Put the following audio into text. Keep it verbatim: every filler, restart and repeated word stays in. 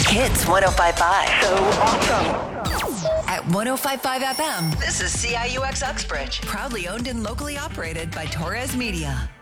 Hits one oh five point five. So awesome. At one oh five point five F M, this is C I U X Uxbridge. Proudly owned and locally operated by Torres Media.